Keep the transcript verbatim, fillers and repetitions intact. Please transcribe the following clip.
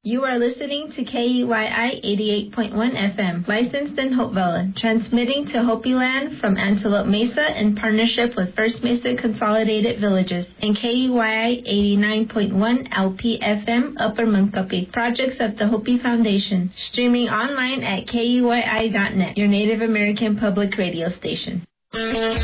You are listening to K E Y I eighty-eight point one F M, licensed in Hopevilla, transmitting to Hopi Land from Antelope Mesa in partnership with First Mesa Consolidated Villages, and K E Y I eighty-nine point one L P F M, Upper Munkapi, projects of the Hopi Foundation, streaming online at K E Y I dot net, your Native American public radio station.